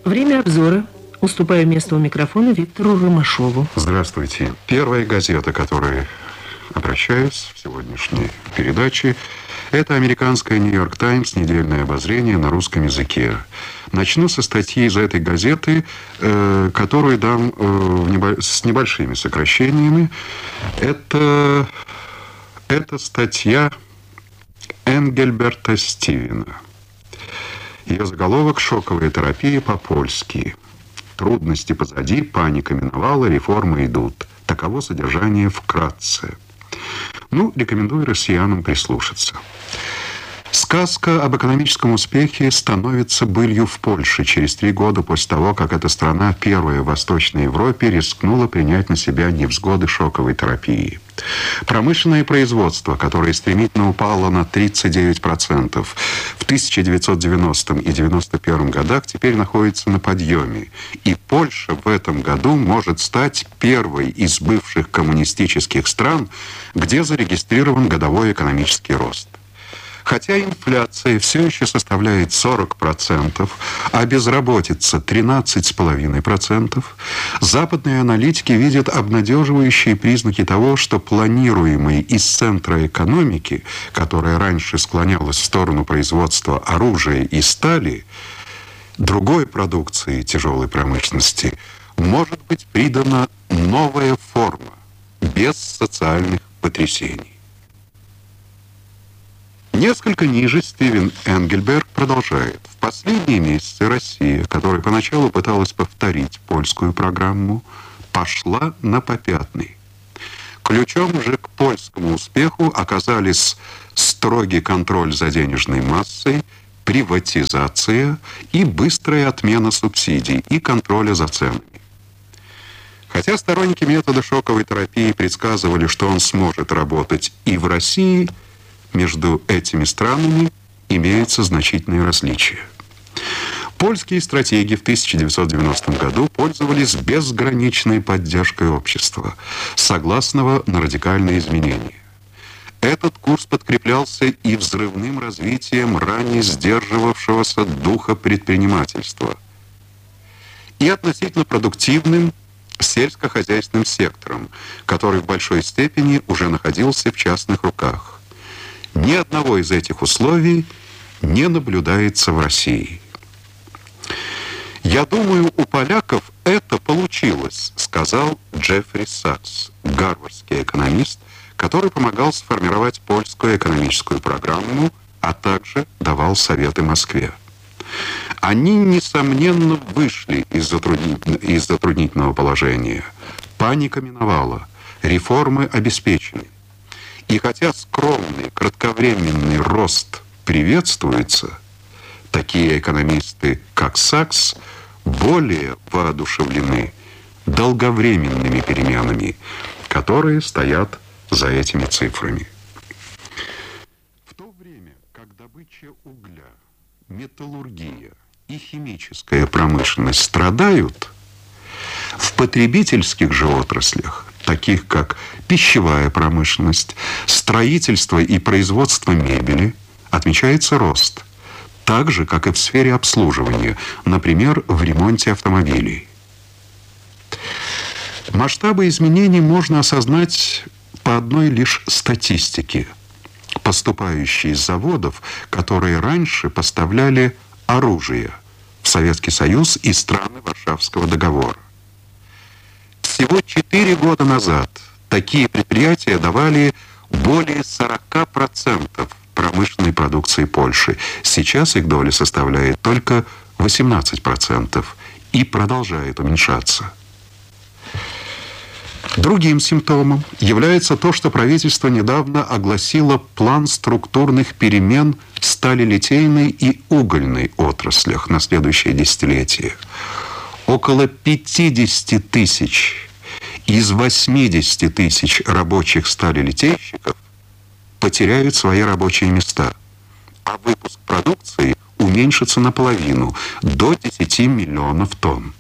Время обзора. Уступаю место у микрофона Виктору Ромашову. Здравствуйте. Первая газета, к которой обращаюсь в сегодняшней передаче, это американская «Нью-Йорк Таймс», недельное обозрение на русском языке. Начну со статьи из этой газеты, которую дам с небольшими сокращениями. Это статья Энгельберта Стивена. Ее заголовок «Шоковая терапия по-польски». Трудности позади, паника миновала, реформы идут. Таково содержание вкратце. Рекомендую россиянам прислушаться. Сказка об экономическом успехе становится былью в Польше через 3 года после того, как эта страна, первая в Восточной Европе, рискнула принять на себя невзгоды шоковой терапии. Промышленное производство, которое стремительно упало на 39% в 1990 и 1991 годах, теперь находится на подъеме. И Польша в этом году может стать первой из бывших коммунистических стран, где зарегистрирован годовой экономический рост. Хотя инфляция все еще составляет 40%, а безработица 13,5%, западные аналитики видят обнадеживающие признаки того, что планируемый из центра экономики, которая раньше склонялась в сторону производства оружия и стали, другой продукции тяжелой промышленности, может быть придана новая форма, без социальных потрясений. Несколько ниже Стивен Энгельберт продолжает. В последние месяцы Россия, которая поначалу пыталась повторить польскую программу, пошла на попятный. Ключом же к польскому успеху оказались строгий контроль за денежной массой, приватизация и быстрая отмена субсидий и контроля за ценами. Хотя сторонники метода шоковой терапии предсказывали, что он сможет работать и в России, между этими странами имеются значительные различия. Польские стратеги в 1990 году пользовались безграничной поддержкой общества, согласного на радикальные изменения. Этот курс подкреплялся и взрывным развитием ранее сдерживавшегося духа предпринимательства, и относительно продуктивным сельскохозяйственным сектором, который в большой степени уже находился в частных руках. Ни одного из этих условий не наблюдается в России. «Я думаю, у поляков это получилось», — сказал Джеффри Сакс, гарвардский экономист, который помогал сформировать польскую экономическую программу, а также давал советы Москве. Они, несомненно, вышли из затруднительного положения. Паника миновала, реформы обеспечены. И хотя скромный, кратковременный рост приветствуется, такие экономисты, как Сакс, более воодушевлены долговременными переменами, которые стоят за этими цифрами. В то время, как добыча угля, металлургия и химическая промышленность страдают, в потребительских же отраслях, таких как пищевая промышленность, строительство и производство мебели, отмечается рост, так же, как и в сфере обслуживания, например, в ремонте автомобилей. Масштабы изменений можно осознать по одной лишь статистике, поступающей из заводов, которые раньше поставляли оружие в Советский Союз и страны Варшавского договора. Всего 4 года назад такие предприятия давали более 40% промышленной продукции Польши. Сейчас их доля составляет только 18% и продолжает уменьшаться. Другим симптомом является то, что правительство недавно огласило план структурных перемен в сталелитейной и угольной отраслях на следующее десятилетие. Около 50 тысяч из 80 тысяч рабочих сталелитейщиков потеряют свои рабочие места, а выпуск продукции уменьшится наполовину, до 10 миллионов тонн.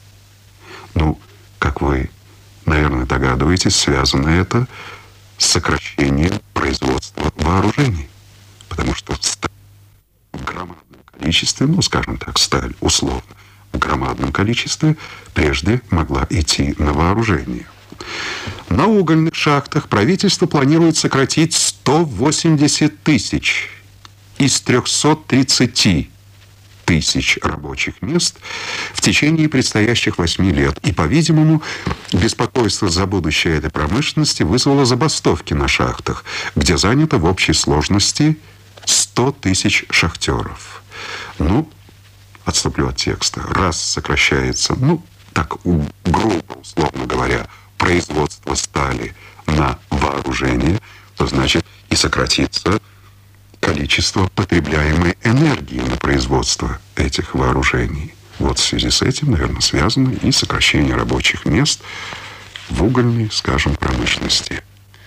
Как вы, наверное, догадываетесь, связано это с сокращением производства вооружений, потому что сталь в громадном количестве, скажем так, сталь условно, в громадном количестве прежде могла идти на вооружение. На угольных шахтах правительство планирует сократить 180 тысяч из 330 тысяч рабочих мест в течение предстоящих 8 лет. И, по-видимому, беспокойство за будущее этой промышленности вызвало забастовки на шахтах, где занято в общей сложности 100 тысяч шахтеров. Ну, отступлю от текста. Раз сокращается, так грубо, условно говоря, производство стали на вооружение, то значит и сократится количество потребляемой энергии на производство этих вооружений. Вот в связи с этим, наверное, связано и сокращение рабочих мест в угольной, скажем, промышленности.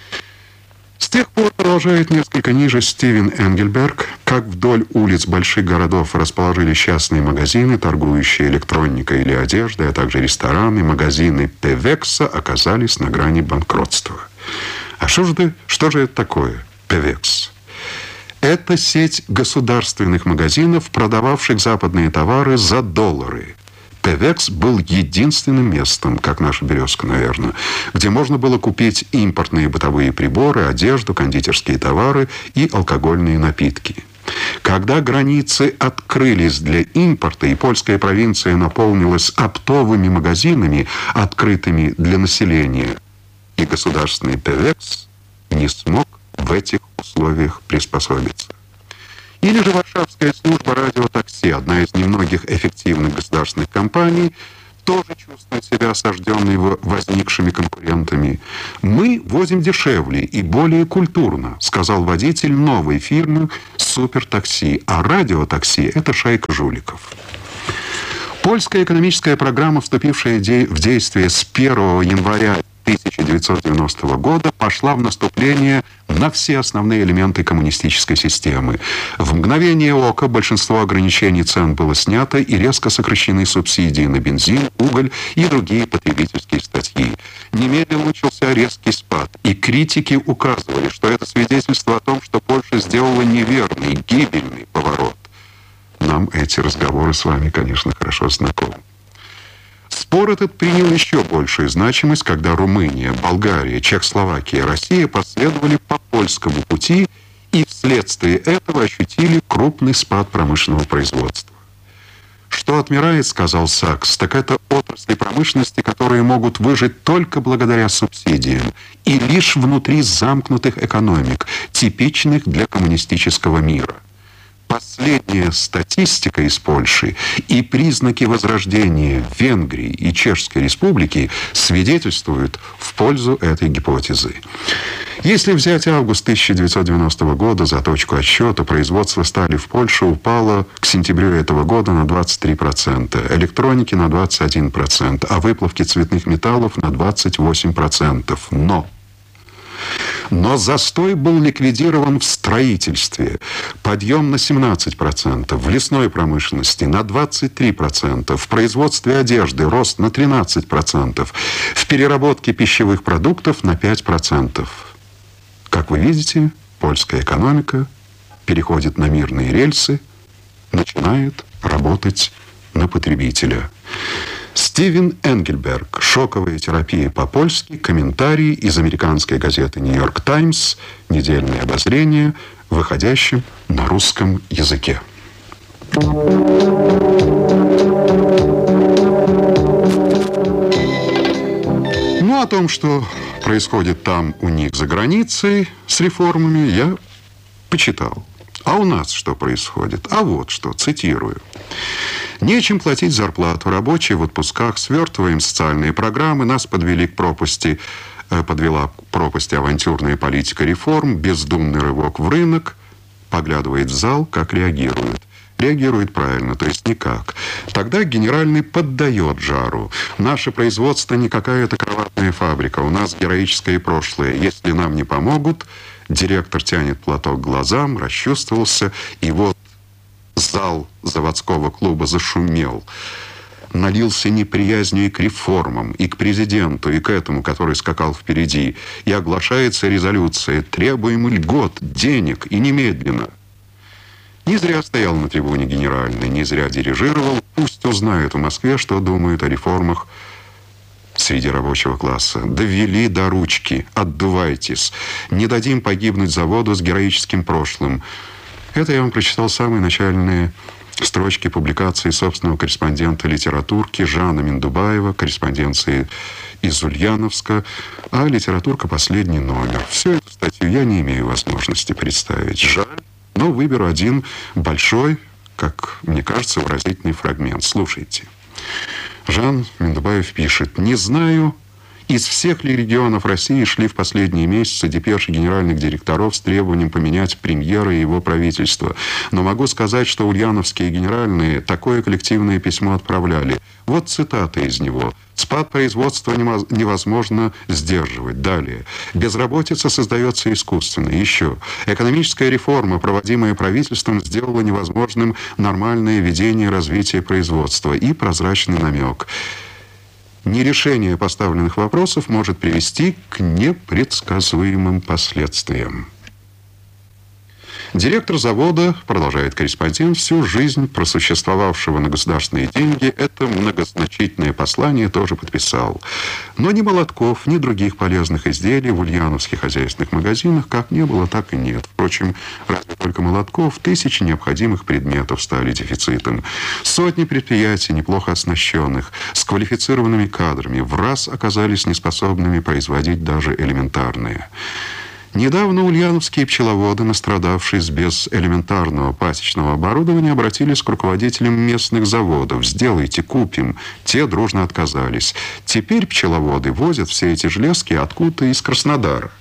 С тех пор, продолжает несколько ниже Стивен Энгельберг, как вдоль улиц больших городов расположились частные магазины, торгующие электроникой или одеждой, а также рестораны, магазины Певекса оказались на грани банкротства. А что же это такое Певекс? Это сеть государственных магазинов, продававших западные товары за доллары. Певекс был единственным местом, как наша «Березка», наверное, где можно было купить импортные бытовые приборы, одежду, кондитерские товары и алкогольные напитки. Когда границы открылись для импорта, и польская провинция наполнилась оптовыми магазинами, открытыми для населения, и государственный Певекс не смог в этих условиях приспособиться. Или же Варшавская служба радиотакси, одна из немногих эффективных государственных компаний, тоже чувствует себя осажденной возникшими конкурентами. «Мы возим дешевле и более культурно», сказал водитель новой фирмы «Супертакси», а радиотакси – это шайка жуликов. Польская экономическая программа, вступившая в действие с 1 января 1990 года, пошла в наступление на все основные элементы коммунистической системы. В мгновение ока большинство ограничений цен было снято и резко сокращены субсидии на бензин, уголь и другие потребительские статьи. Немедленно начался резкий спад, и критики указывали, что это свидетельство о том, что Польша сделала неверный, гибельный поворот. Нам эти разговоры с вами, конечно, хорошо знакомы. Спор этот принял еще большую значимость, когда Румыния, Болгария, Чехословакия, Россия последовали по польскому пути и вследствие этого ощутили крупный спад промышленного производства. Что отмирает, сказал Сакс, так это отрасли промышленности, которые могут выжить только благодаря субсидиям и лишь внутри замкнутых экономик, типичных для коммунистического мира. Последняя статистика из Польши и признаки возрождения Венгрии и Чешской Республики свидетельствуют в пользу этой гипотезы. Если взять август 1990 года за точку отсчета, производство стали в Польше упало к сентябрю этого года на 23%, электроники на 21%, а выплавки цветных металлов на 28%. Но застой был ликвидирован в строительстве, подъем на 17%, в лесной промышленности на 23%, в производстве одежды рост на 13%, в переработке пищевых продуктов на 5%. Как вы видите, польская экономика переходит на мирные рельсы, начинает работать на потребителя. Стивен Энгельберг. «Шоковая терапия по-польски». Комментарий из американской газеты «Нью-Йорк Таймс». Недельное обозрение, выходящим на русском языке. Ну, о том, что происходит там у них за границей с реформами, я почитал. А у нас что происходит? А вот что, цитирую. «Нечем платить зарплату, рабочие в отпусках, свертываем социальные программы, нас подвела к пропасти авантюрная политика реформ, бездумный рывок в рынок». Поглядывает в зал, как реагирует. Реагирует правильно, то есть никак. Тогда генеральный поддает жару. «Наше производство не какая-то кроватная фабрика, у нас героическое прошлое. Если нам не помогут...» Директор тянет платок к глазам, расчувствовался, и вот зал заводского клуба зашумел. Налился неприязнью и к реформам, и к президенту, и к этому, который скакал впереди. И оглашается резолюция: требуем льгот, денег, и немедленно. Не зря стоял на трибуне генеральный, не зря дирижировал. Пусть узнают в Москве, что думают о реформах среди рабочего класса. Довели до ручки, отдувайтесь. Не дадим погибнуть заводу с героическим прошлым. Это я вам прочитал самые начальные строчки публикации собственного корреспондента литературки Жана Миндубаева, корреспонденции из Ульяновска, а литературка последний номер. Всю эту статью я не имею возможности представить. Жаль, но выберу один большой, как мне кажется, выразительный фрагмент. Слушайте. Жан Миндубаев пишет: «Не знаю, из всех ли регионов России шли в последние месяцы депеши генеральных директоров с требованием поменять премьера и его правительство. Но могу сказать, что ульяновские генеральные такое коллективное письмо отправляли. Вот цитата из него. «Спад производства невозможно сдерживать». Далее. «Безработица создается искусственно». Еще. «Экономическая реформа, проводимая правительством, сделала невозможным нормальное ведение и развитие производства». И прозрачный намек. Нерешение поставленных вопросов может привести к непредсказуемым последствиям. Директор завода, продолжает корреспондент, всю жизнь просуществовавшего на государственные деньги, это многозначительное послание тоже подписал. Но ни молотков, ни других полезных изделий в ульяновских хозяйственных магазинах как не было, так и нет. Впрочем, разве только молотков, тысячи необходимых предметов стали дефицитом. Сотни предприятий, неплохо оснащенных, с квалифицированными кадрами, в раз оказались неспособными производить даже элементарные. Недавно ульяновские пчеловоды, настрадавшись без элементарного пасечного оборудования, обратились к руководителям местных заводов. «Сделайте, купим». Те дружно отказались. Теперь пчеловоды возят все эти железки откуда-то из Краснодара.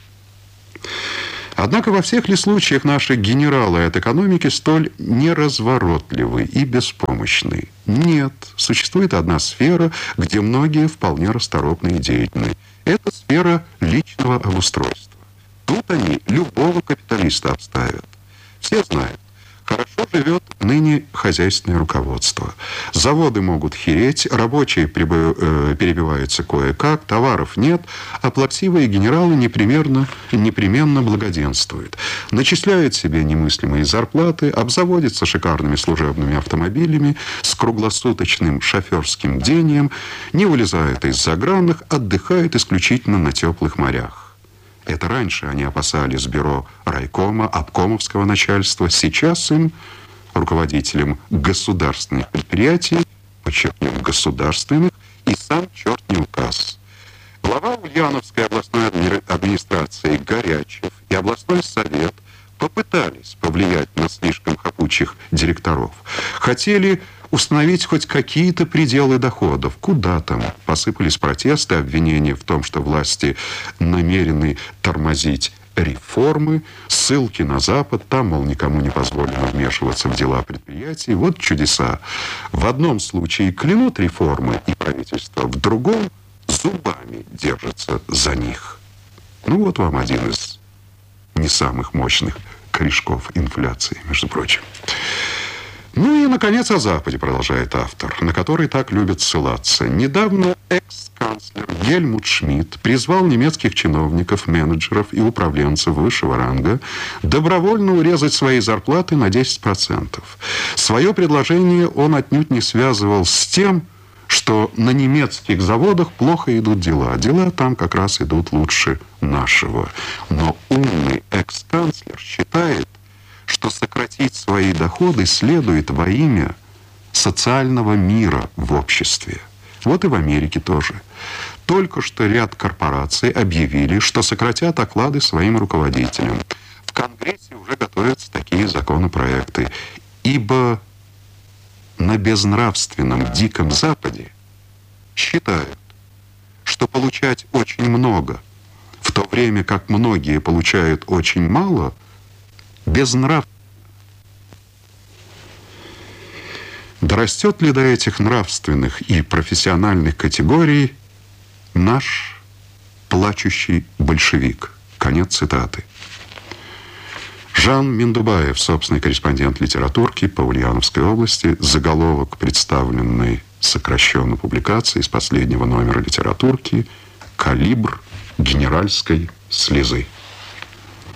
Однако во всех ли случаях наши генералы от экономики столь неразворотливы и беспомощны? Нет. Существует одна сфера, где многие вполне расторопны и деятельны. Это сфера личного обустройства. Тут они любого капиталиста обставят. Все знают, хорошо живет ныне хозяйственное руководство. Заводы могут хереть, рабочие перебиваются кое-как, товаров нет, а плаксивые генералы непременно благоденствуют. Начисляют себе немыслимые зарплаты, обзаводятся шикарными служебными автомобилями, с круглосуточным шоферским бдением, не вылезают из загранных, отдыхают исключительно на теплых морях. Это раньше они опасались бюро райкома, обкомовского начальства. Сейчас им, руководителям государственных предприятий, подчеркнем, государственных, и сам черт не указ. Глава Ульяновской областной администрации Горячев и областной совет попытались повлиять на слишком хапучих директоров. Хотели установить хоть какие-то пределы доходов. Куда там? Посыпались протесты, обвинения в том, что власти намерены тормозить реформы, ссылки на Запад, там, мол, никому не позволено вмешиваться в дела предприятий. Вот чудеса. В одном случае клянут реформы и правительство, в другом зубами держатся за них. Ну вот вам один из не самых мощных корешков инфляции, между прочим. Ну и, наконец, о Западе, продолжает автор, на который так любят ссылаться. Недавно экс-канцлер Гельмут Шмидт призвал немецких чиновников, менеджеров и управленцев высшего ранга добровольно урезать свои зарплаты на 10%. Свое предложение он отнюдь не связывал с тем, что на немецких заводах плохо идут дела. Дела там как раз идут лучше нашего. Но умный экс-канцлер считает, что сократить свои доходы следует во имя социального мира в обществе. Вот и в Америке тоже. Только что ряд корпораций объявили, что сократят оклады своим руководителям. В Конгрессе уже готовятся такие законопроекты. Ибо на безнравственном Диком Западе считают, что получать очень много, в то время как многие получают очень мало, безнравственно. Дорастет ли до этих нравственных и профессиональных категорий наш плачущий большевик? Конец цитаты. Жан Миндубаев, собственный корреспондент литературки по Ульяновской области, заголовок представленной сокращенной публикации из последнего номера литературки «Калибр генеральской слезы».